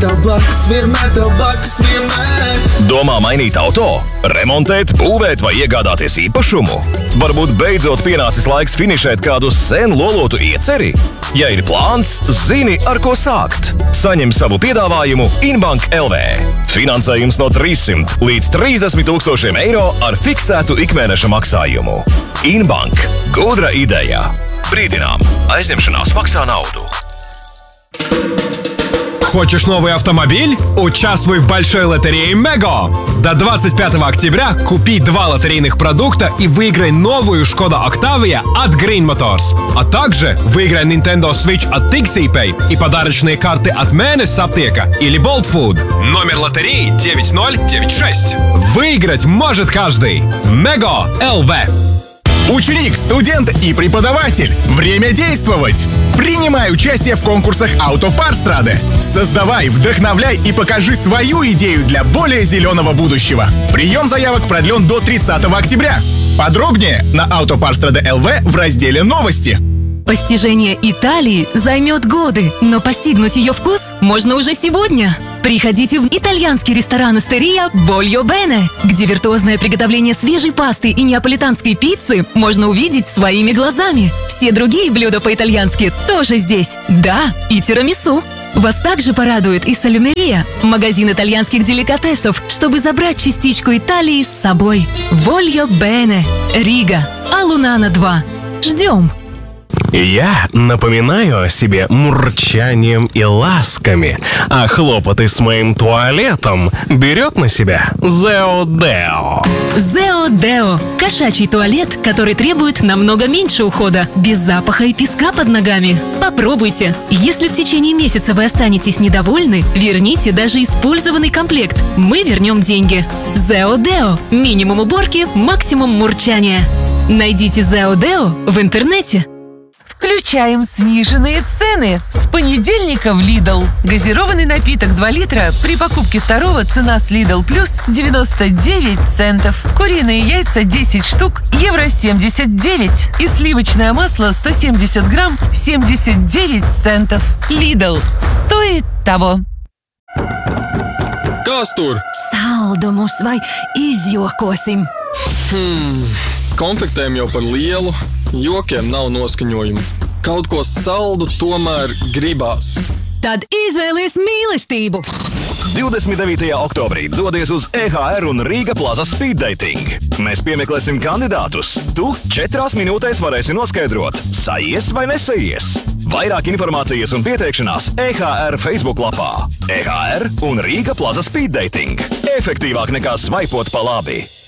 tev blakus vienmēr. Domā mainīt auto, remontēt, būvēt vai iegādāties īpašumu? Varbūt beidzot pienācis laiks finišēt kādu sen lolotu ieceri? Ja ir plāns, zini, ar ko sākt. Saņem savu piedāvājumu Inbank LV. Finansējums no 300 līdz 30 000 eiro ar fiksētu ikmēneša maksājumu. Inbank. Gudra ideja. Brīdinām, aizņemšanās maksā nauду. Хочешь новый автомобиль? Участвуй в большой лотерее Мего! До 25 октября купи 2 лотерейных продукта и выиграй новую Шкода Октавия от Green Motors. А также выиграй Nintendo Switch от TixiePay и подарочные карты от Mēnesis Aptieka или Bolt Food. Номер лотереи 9096. Выиграть может каждый. Мего ЛВ. Ученик, студент и преподаватель. Время действовать! Принимай участие в конкурсах Автопарстрады. Создавай, вдохновляй и покажи свою идею для более зеленого будущего. Прием заявок продлен до 30 октября. Подробнее на Автопарстрада ЛВ в разделе «Новости». Постижение Италии займет годы, но постигнуть ее вкус можно уже сегодня. Приходите в итальянский ресторан «Истерия Voglio Bene», где виртуозное приготовление свежей пасты и неаполитанской пиццы можно увидеть своими глазами. Все другие блюда по-итальянски тоже здесь. Да, и тирамису. Вас также порадует и Салюмерия, магазин итальянских деликатесов, чтобы забрать частичку Италии с собой. Voglio Bene, Рига, Алунана 2. Ждем! Я напоминаю о себе мурчанием и ласками, а хлопоты с моим туалетом берет на себя Зеодео. Зеодео – кошачий туалет, который требует намного меньше ухода, без запаха и песка под ногами. Попробуйте. Если в течение месяца вы останетесь недовольны, верните даже использованный комплект. Мы вернем деньги. Зеодео – минимум уборки, максимум мурчания. Найдите Зеодео в интернете. Включаем сниженные цены. С понедельника в Lidl. Газированный напиток 2 литра при покупке второго цена с Lidl Plus 99 центов. Куриные яйца 10 штук евро 79. И сливочное масло 170 грамм 79 центов. Lidl. Стоит того. Kas tur? Saldumus vai izjokosim? Konfektēm jau par lielu, jokiem nav noskaņojumu. Kaut ko saldu tomēr gribās. Tad izvēlies mīlestību! 29. oktobrī dodies uz EHR un Rīga Plaza Speed Dating. Mēs piemeklēsim kandidātus. Tu 4 minūtēs varēsi noskaidrot, sajies vai nesajies. Vairāk informācijas un pieteikšanās EHR Facebook lapā. EHR un Rīga Plaza Speed Dating. Efektīvāk nekā svaipot pa labi.